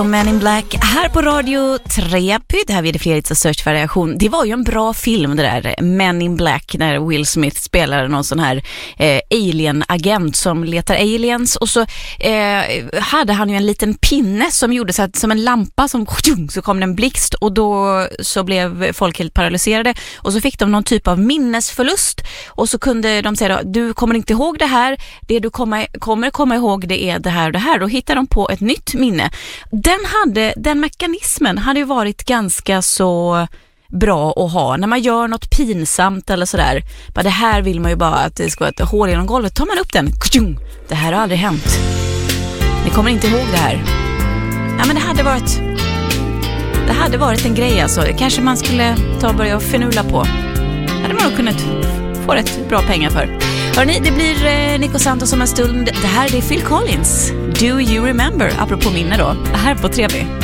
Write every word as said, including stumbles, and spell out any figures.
Men in Black här på Radio tre. Det här vid Fredriks och Search-variation. Det var ju en bra film det där, Men in Black, när Will Smith spelar någon sån här eh, alien-agent som letar aliens. Och så eh, hade han ju en liten pinne som gjorde så att, som en lampa som så kom det en blixt, och då så blev folk helt paralyserade. Och så fick de någon typ av minnesförlust, och så kunde de säga då, du kommer inte ihåg det här, det du kommer, kommer komma ihåg det är det här och det här. Då hittar de på ett nytt minne. Den, hade, den mekanismen hade ju varit ganska så bra att ha när man gör något pinsamt eller sådär. Bara det här vill man ju bara att det ska vara ett hål genom golvet. Tar man upp den, det här har aldrig hänt. Ni kommer inte ihåg det här. Ja, men det hade varit det hade varit en grej alltså. Kanske man skulle ta och börja och förnula på. Hade man nog kunnat få rätt bra pengar för. Hörrni, det blir eh, Nico Santos om en stund. Det här är Phil Collins. Do you remember? Apropå minne då. Här på T V.